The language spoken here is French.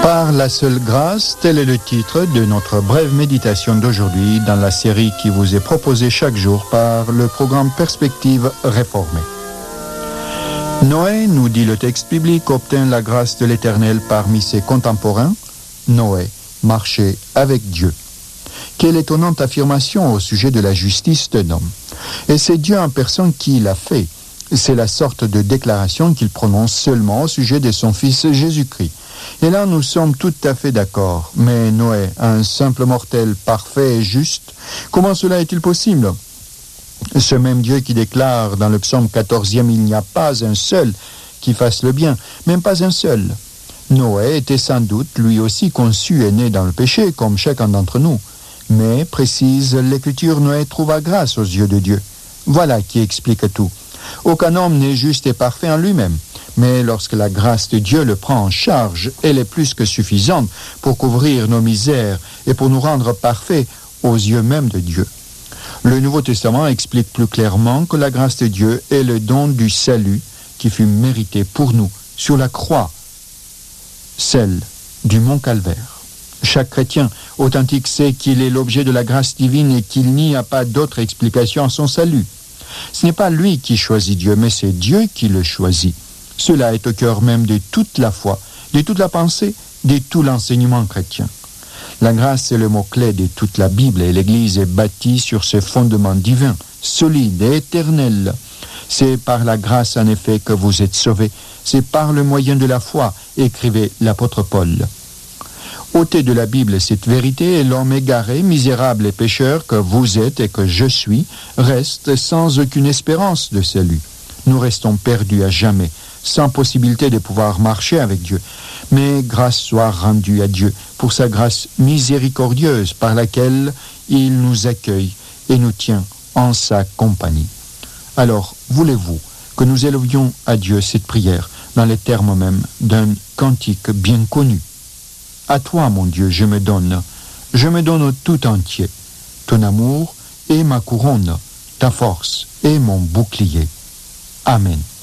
Par la seule grâce, tel est le titre de notre brève méditation d'aujourd'hui dans la série qui vous est proposée chaque jour par le programme Perspective Réformée. Noé, nous dit le texte biblique, obtint la grâce de l'Éternel parmi ses contemporains. Noé marchait avec Dieu. Quelle étonnante affirmation au sujet de la justice d'un homme. Et c'est Dieu en personne qui l'a fait. C'est la sorte de déclaration qu'il prononce seulement au sujet de son Fils Jésus-Christ. Et là, nous sommes tout à fait d'accord. Mais Noé, un simple mortel parfait et juste, comment cela est-il possible ? Ce même Dieu qui déclare dans le psaume 14e, il n'y a pas un seul qui fasse le bien, même pas un seul. Noé était sans doute lui aussi conçu et né dans le péché, comme chacun d'entre nous. Mais, précise l'Écriture, Noé trouva grâce aux yeux de Dieu. Voilà qui explique tout. Aucun homme n'est juste et parfait en lui-même. Mais lorsque la grâce de Dieu le prend en charge, elle est plus que suffisante pour couvrir nos misères et pour nous rendre parfaits aux yeux même de Dieu. Le Nouveau Testament explique plus clairement que la grâce de Dieu est le don du salut qui fut mérité pour nous sur la croix, celle du mont Calvaire. Chaque chrétien authentique sait qu'il est l'objet de la grâce divine et qu'il n'y a pas d'autre explication à son salut. Ce n'est pas lui qui choisit Dieu, mais c'est Dieu qui le choisit. Cela est au cœur même de toute la foi, de toute la pensée, de tout l'enseignement chrétien. La grâce est le mot-clé de toute la Bible et l'Église est bâtie sur ce fondement divin, solide et éternel. C'est par la grâce en effet que vous êtes sauvés. C'est par le moyen de la foi, écrivait l'apôtre Paul. Ôtez de la Bible cette vérité et l'homme égaré, misérable et pécheur que vous êtes et que je suis, reste sans aucune espérance de salut. Nous restons perdus à jamais, sans possibilité de pouvoir marcher avec Dieu. Mais grâce soit rendue à Dieu pour sa grâce miséricordieuse par laquelle il nous accueille et nous tient en sa compagnie. Alors, voulez-vous que nous élevions à Dieu cette prière dans les termes même d'un cantique bien connu ? À toi, mon Dieu, je me donne tout entier. Ton amour est ma couronne, ta force est mon bouclier. Amen.